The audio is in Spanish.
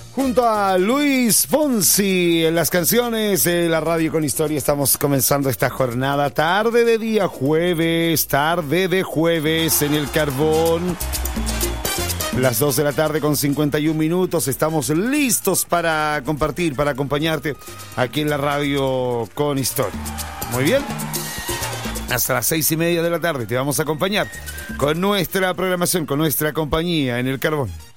Junto a Luis Fonsi en las canciones de la radio con historia estamos comenzando esta jornada tarde de día jueves, tarde de jueves en el Carbón. Las 2 de la tarde con 51 minutos, estamos listos para compartir, para acompañarte aquí en la radio con historia. Muy bien. Hasta las 6:30 de la tarde te vamos a acompañar con nuestra programación, con nuestra compañía en el Carbón.